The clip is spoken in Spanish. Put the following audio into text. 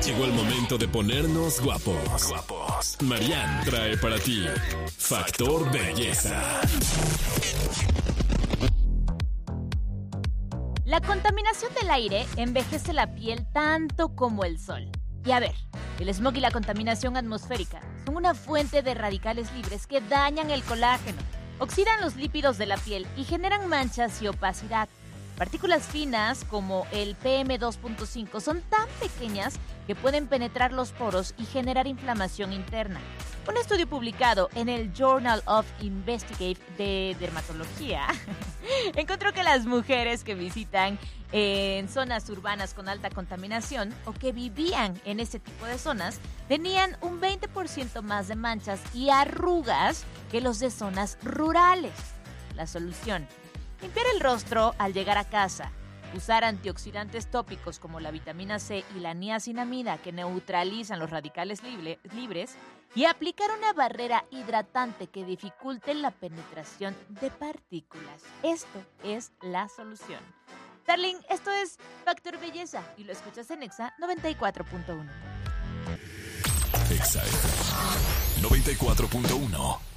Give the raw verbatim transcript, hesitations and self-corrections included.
Llegó el momento de ponernos guapos. Guapos. Marianne trae para ti Factor Belleza. La contaminación del aire envejece la piel tanto como el sol. Y a ver, el smog y la contaminación atmosférica son una fuente de radicales libres que dañan el colágeno, oxidan los lípidos de la piel y generan manchas y opacidad. Partículas finas como el P M dos punto cinco son tan pequeñas que pueden penetrar los poros y generar inflamación interna. Un estudio publicado en el Journal of Investigative de Dermatología encontró que las mujeres que visitan en zonas urbanas con alta contaminación o que vivían en ese tipo de zonas tenían un veinte por ciento más de manchas y arrugas que los de zonas rurales. La solución: limpiar el rostro al llegar a casa, usar antioxidantes tópicos como la vitamina C y la niacinamida que neutralizan los radicales libre, libres y aplicar una barrera hidratante que dificulte la penetración de partículas. Esto es la solución. Darling, esto es Factor Belleza y lo escuchas en Exa noventa y cuatro punto uno. Exa noventa y cuatro punto uno.